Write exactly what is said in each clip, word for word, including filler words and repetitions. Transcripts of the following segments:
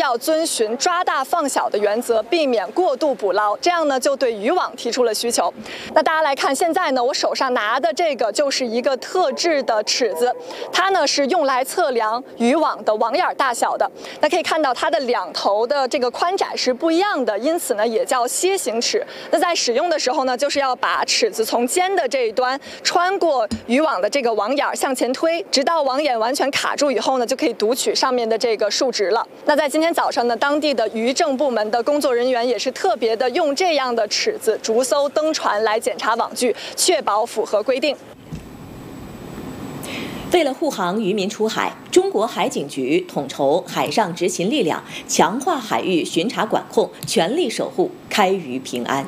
要遵循抓大放小的原则，避免过度捕捞，这样呢就对渔网提出了需求。那大家来看，现在呢我手上拿的这个就是一个特制的尺子，它呢是用来测量渔网的网眼大小的。那可以看到它的两头的这个宽窄是不一样的，因此呢也叫楔形尺。那在使用的时候呢，就是要把尺子从尖的这一端穿过渔网的这个网眼向前推，直到网眼完全卡住以后呢，就可以读取上面的这个数值了。那在今天早上呢，当地的渔政部门的工作人员也是特别的用这样的尺子逐艘登船来检查网具，确保符合规定。 为了护航渔民出海，中国海警局统筹海上执勤力量，强化海域巡查管控，全力守护开渔平安。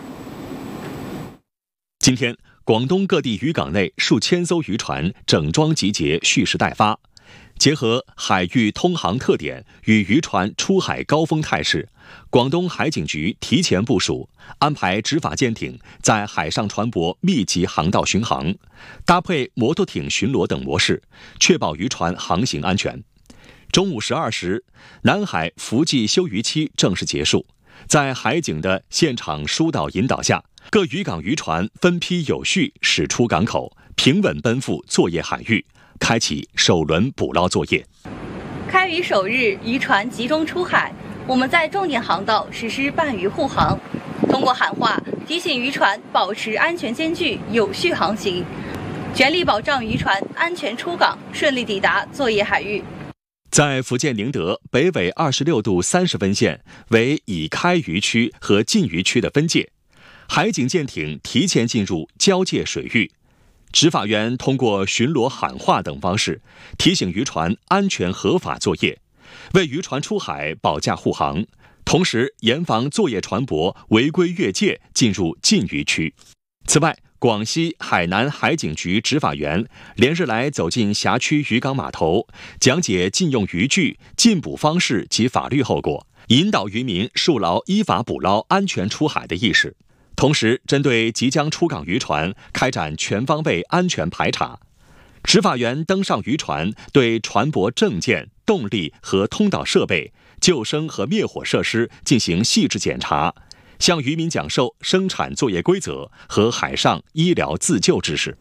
今天，广东各地渔港内数千艘渔船整装集结，蓄势待发。结合海域通航特点与渔船出海高峰态势，广东海警局提前部署，安排执法舰艇在海上船舶密集航道巡航，搭配摩托艇巡逻等模式，确保渔船航行安全。中午十二时，南海伏季休渔期正式结束，在海警的现场疏导引导下，各渔港渔船分批有序驶出港口，平稳奔赴作业海域，开启首轮捕捞作业。 开渔首日，渔船集中出海，我们在重点航道实施伴渔护航，通过喊话提醒渔船保持安全间距，有序航行，全力保障渔船安全出港，顺利抵达作业海域。 在福建宁德北纬二十六度三十分线为已开渔区和禁渔区的分界，海警舰艇提前进入交界水域。执法员通过巡逻喊话等方式，提醒渔船安全合法作业，为渔船出海保驾护航，同时严防作业船舶违规越界进入禁渔区。此外，广西海南海警局执法员连日来走进辖区渔港码头，讲解禁用渔具、禁捕方式及法律后果，引导渔民树牢依法捕捞、安全出海的意识。同时，针对即将出港渔船开展全方位安全排查。执法员登上渔船，对船舶证件、动力和通导设备、救生和灭火设施进行细致检查，向渔民讲授生产作业规则和海上医疗自救知识。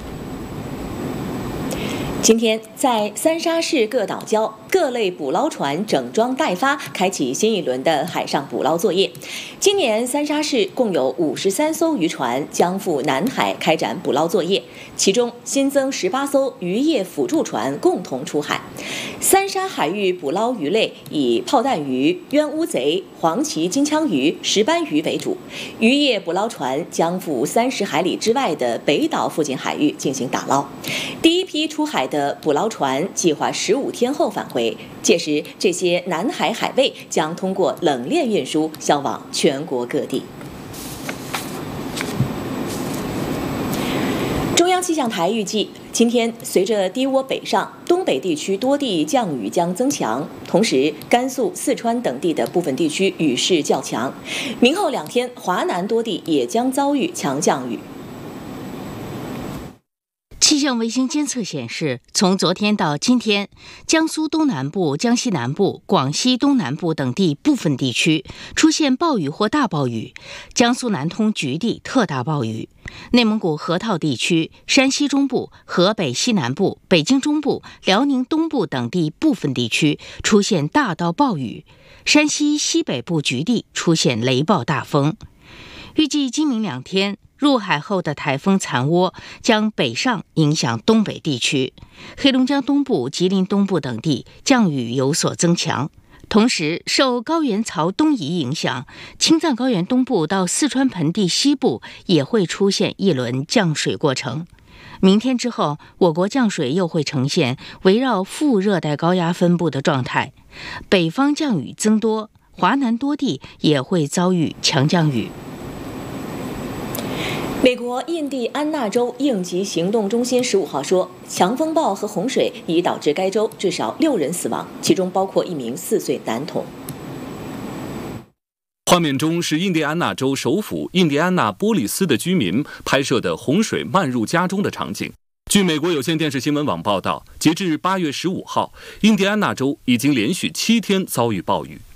今天，在三沙市各岛礁，各类捕捞船整装待发，开启新一轮的海上捕捞作业。今年三沙市共有五十三艘渔船将赴南海开展捕捞作业，其中新增十八艘渔业辅助船共同出海。三沙海域捕捞鱼类以炮弹鱼、冤乌贼、黄鳍金枪鱼、石斑鱼为主，渔业捕捞船将赴三十海里之外的北岛附近海域进行打捞。第一批出海的捕捞船计划十五天后返回，届时这些南海海味将通过冷链运输销往全国各地。中央气象台预计，今天随着低涡北上，东北地区多地降雨将增强，同时甘肃、四川等地的部分地区雨势较强。明后两天，华南多地也将遭遇强降雨。 气象卫星监测显示，从昨天到今天，江苏东南部、江西南部、广西东南部等地部分地区出现暴雨或大暴雨，江苏南通局地特大暴雨，内蒙古河套地区、山西中部、河北西南部、北京中部、辽宁东部等地部分地区出现大到暴雨，山西西北部局地出现雷暴大风。预计今明两天，入海后的台风残涡将北上影响东北地区，黑龙江东部、吉林东部等地降雨有所增强。同时，受高原槽东移影响，青藏高原东部到四川盆地西部也会出现一轮降水过程。明天之后，我国降水又会呈现围绕副热带高压分布的状态，北方降雨增多，华南多地也会遭遇强降雨。 美国印第安纳州应急行动中心十五号说，强风暴和洪水已导致该州至少六人死亡，其中包括一名四岁男童。 画面中是印第安纳州首府印第安纳波利斯的居民拍摄的洪水漫入家中的场景。据美国有线电视新闻网报道，截至八月十五号，印第安纳州已经连续七天遭遇暴雨。